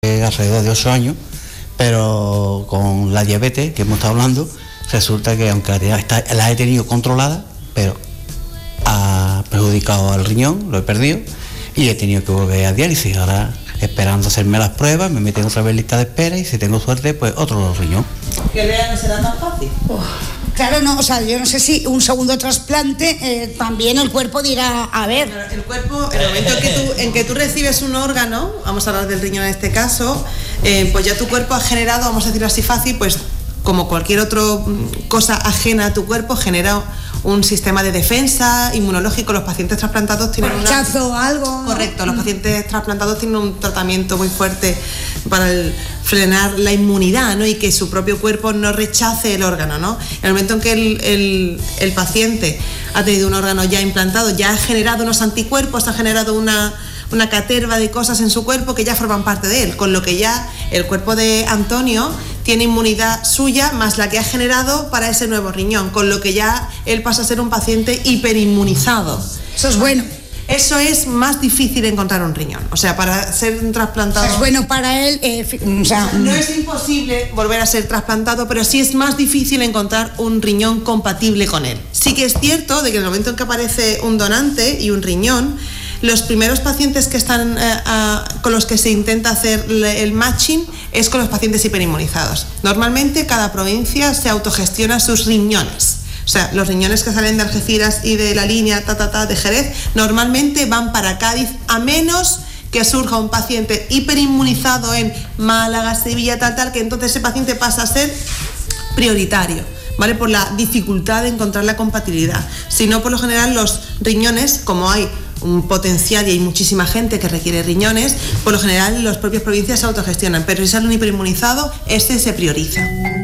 alrededor de 8 años, pero con la diabetes que hemos estado hablando, resulta que aunque la he tenido controlada, pero ha perjudicado al riñón, lo he perdido y he tenido que volver a diálisis. Ahora esperando hacerme las pruebas, me meten otra vez en lista de espera y si tengo suerte, pues otro riñón. ¿Que vea no será tan fácil? Claro, no, o sea, yo no sé si un segundo trasplante también el cuerpo dirá, a ver. El cuerpo, en el momento en que tú recibes un órgano, vamos a hablar del riñón en este caso, pues ya tu cuerpo ha generado, vamos a decirlo así fácil, pues como cualquier otra cosa ajena a tu cuerpo, genera un sistema de defensa inmunológico. Los pacientes trasplantados tienen rechazo algo. Correcto, los pacientes trasplantados tienen un tratamiento muy fuerte para frenar la inmunidad, ¿no? Y que su propio cuerpo no rechace el órgano, ¿no? En el momento en que el paciente ha tenido un órgano ya implantado, ya ha generado unos anticuerpos, ha generado una caterva de cosas en su cuerpo que ya forman parte de él, con lo que ya el cuerpo de Antonio tiene inmunidad suya más la que ha generado para ese nuevo riñón, con lo que ya él pasa a ser un paciente hiperinmunizado. Eso es bueno. Eso es más difícil encontrar un riñón, o sea, para ser un trasplantado... Es bueno para él, no es imposible volver a ser trasplantado, pero sí es más difícil encontrar un riñón compatible con él. Sí que es cierto de que en el momento en que aparece un donante y un riñón, los primeros pacientes que están con los que se intenta hacer el matching es con los pacientes hiperinmunizados. Normalmente cada provincia se autogestiona sus riñones. O sea, los riñones que salen de Algeciras y de la línea de Jerez normalmente van para Cádiz, a menos que surja un paciente hiperinmunizado en Málaga, Sevilla, que entonces ese paciente pasa a ser prioritario, ¿vale? Por la dificultad de encontrar la compatibilidad. Si no, por lo general los riñones, como hay un potencial y hay muchísima gente que requiere riñones, por lo general las propias provincias se autogestionan, pero si sale un hiperinmunizado, ese se prioriza.